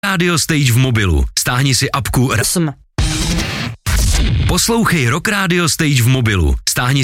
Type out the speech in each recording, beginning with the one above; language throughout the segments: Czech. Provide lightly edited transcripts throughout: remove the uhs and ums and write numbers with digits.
Radio Stage v mobilu. Stáhni si apku Poslouchej Rock Radio Stage v mobilu.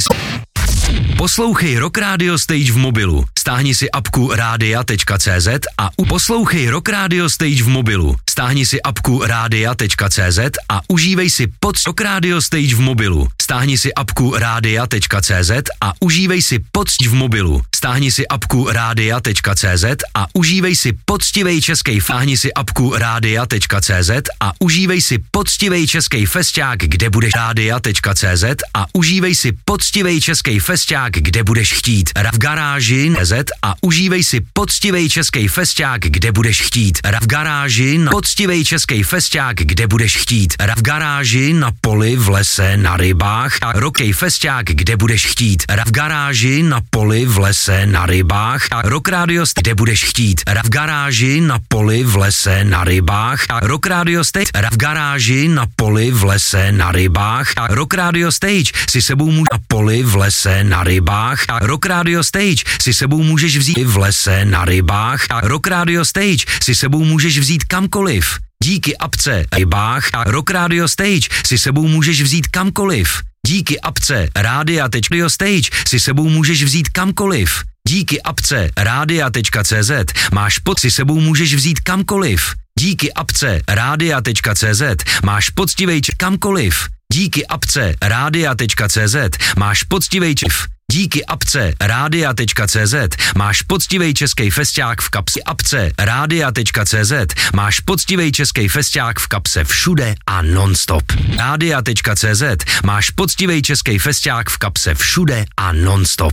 Poslouchej Rock Radio Stage v mobilu. Stáhni si apku radia.cz a poslouchej Rock Radio Stage v mobilu. Stáhni si apku radia.cz a užívej si Rock Radio Stage v mobilu. Stáhni si apku radia.cz a užívej si v mobilu. Stáhni si apku radia.cz a užívej si poctivej českej stáhni si apku radia.cz a užívej si poctivej českej fesťák, kde budeš radia.cz a užívej si poctivej českej fesťák, kde budeš chtít. V garáži a užívej si poctivej českej fesťák, kde budeš chtít. V garáži poctivej českej fesťák, kde budeš chtít. V garáži, na poli, v lese, na rybách a rockej fesťák, kde budeš chtít. V garáži, na poli, v lese, na rybách a Rock Radio Stage, kde budeš chtít. V garáži, na poli, v lese, na rybách a Rock Radio Stage. V garáži, na poli, v lese, na rybách a Rock Radio Stage si sebou může na poli, v lese, na rybách a Rock Radio Stage si sebou můžeš vzít v lese, na rybách a Rock Radio Stage si sebou můžeš vzít kamkoliv. Díky apce rybách a Rock Radio Stage si sebou můžeš vzít kamkoliv. Díky apce Radia.radio Stage si sebou můžeš vzít kamkoliv. Díky apce Radia.cz máš si sebou můžeš vzít kamkoliv. Díky apce Radia.cz máš poctivej kamkoliv. Díky apce Radia.cz máš poctivej Díky apce Radia.cz máš poctivej českej fesťák v kapse. Apce Radia.cz máš poctivej českej fesťák v kapse všude a nonstop. Radia.cz máš poctivej českej fesťák v kapse všude a nonstop.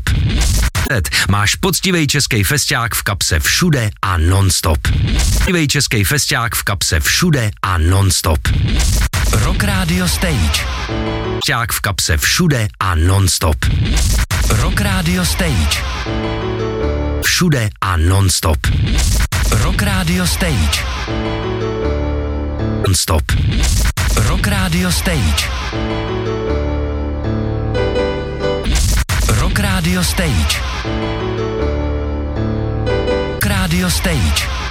Máš poctivej českej fesťák v kapse všude a nonstop. Poctivej českej fesťák v kapse všude a nonstop. Rock Radio Stage. Fesťák v kapse všude a nonstop. Rock Radio Stage. Všude a nonstop. Rock Radio Stage. Nonstop. Rock Radio Stage. Rock Radio Stage. Rock Radio Stage.